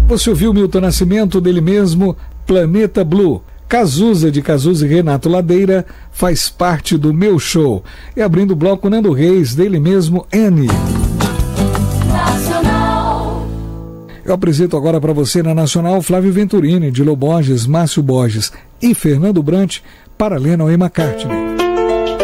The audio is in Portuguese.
Você ouviu Milton Nascimento, dele mesmo, Planeta Blue. Cazuza, de Cazuza e Renato Ladeira, Faz Parte do Meu Show. E abrindo o bloco, Nando Reis, dele mesmo, N. Nacional. Eu apresento agora para você na Nacional Flávio Venturini, Dilo Borges, Márcio Borges e Fernando Brant, paralelo ao McCartney.